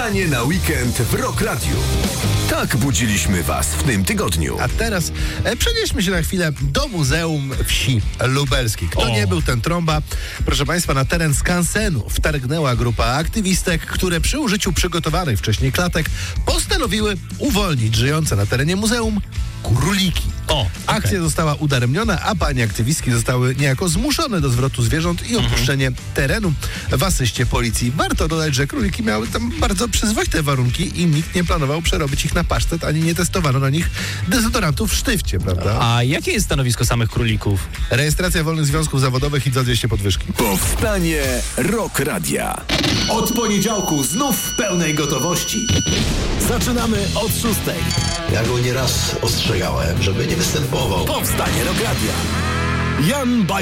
Powstanie na weekend w Rock Radio. Tak budziliśmy Was w tym tygodniu. A teraz przenieśmy się na chwilę do Muzeum Wsi Lubelskiej. Kto nie był, ten trąba. Proszę Państwa, na teren skansenu wtargnęła grupa aktywistek, które przy użyciu przygotowanych wcześniej klatek postanowiły uwolnić żyjące na terenie muzeum króliki. Akcja została udaremniona, a panie aktywistki zostały niejako zmuszone do zwrotu zwierząt i opuszczenie terenu w asyście policji. Warto dodać, że króliki miały tam bardzo przyzwoite warunki i nikt nie planował przerobić ich na pasztet, ani nie testowano na nich dezodorantów w sztywcie, prawda? A jakie jest stanowisko samych królików? Rejestracja wolnych związków zawodowych i za 200 podwyżki. Powstanie Rock Radia. Od poniedziałku znów w pełnej gotowości. Zaczynamy od 6. Ja go nieraz ostrzegałem, żeby nie występował. Powstanie Rock Radia. Jan Bajor.